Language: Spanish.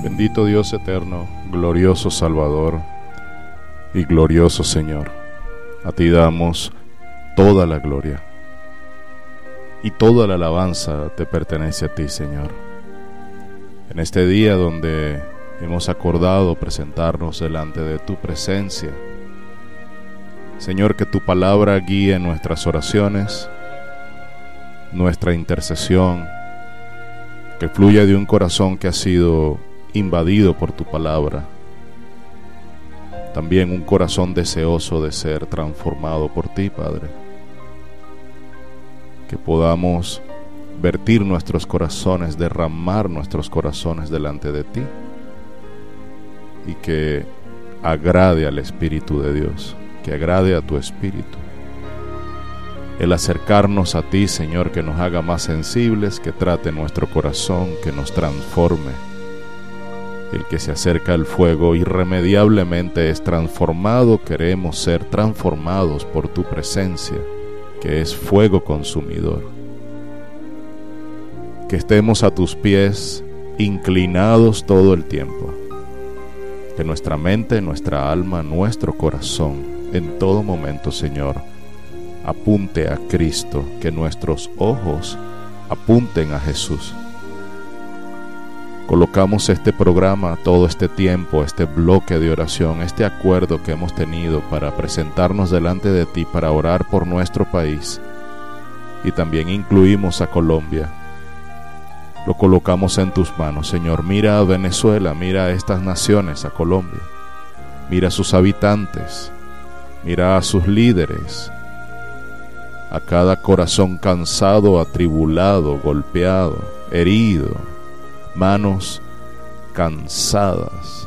Bendito Dios eterno, glorioso Salvador y glorioso Señor, a ti damos toda la gloria y toda la alabanza te pertenece a ti, Señor. En este día donde hemos acordado presentarnos delante de tu presencia, Señor, que tu palabra guíe nuestras oraciones, nuestra intercesión, que fluya de un corazón que ha sido invadido por tu palabra, también un corazón deseoso de ser transformado por ti, Padre. Que podamos vertir nuestros corazones, derramar nuestros corazones delante de ti y que agrade al Espíritu de Dios, que agrade a tu Espíritu. El acercarnos a ti, Señor, que nos haga más sensibles, que trate nuestro corazón, que nos transforme. El que se acerca al fuego irremediablemente es transformado. Queremos ser transformados por tu presencia, que es fuego consumidor. Que estemos a tus pies, inclinados todo el tiempo. Que nuestra mente, nuestra alma, nuestro corazón, en todo momento, Señor, apunte a Cristo, que nuestros ojos apunten a Jesús. Colocamos este programa, todo este tiempo, este bloque de oración, este acuerdo que hemos tenido para presentarnos delante de ti, para orar por nuestro país, y también incluimos a Colombia. Lo colocamos en tus manos, Señor. Mira a Venezuela, mira a estas naciones, a Colombia, mira a sus habitantes, mira a sus líderes, a cada corazón cansado, atribulado, golpeado, herido, manos cansadas,